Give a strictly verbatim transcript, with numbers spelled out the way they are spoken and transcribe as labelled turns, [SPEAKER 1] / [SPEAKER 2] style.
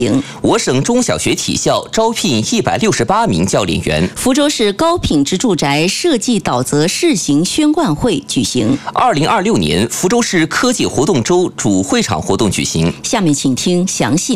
[SPEAKER 1] 我省中小学体校招聘一百六十八名教练员。
[SPEAKER 2] 福州市高品质住宅设计导则试行宣贯会举行。
[SPEAKER 1] 二零二六年福州市科技活动周主会场活动举行。
[SPEAKER 2] 下面请听详细。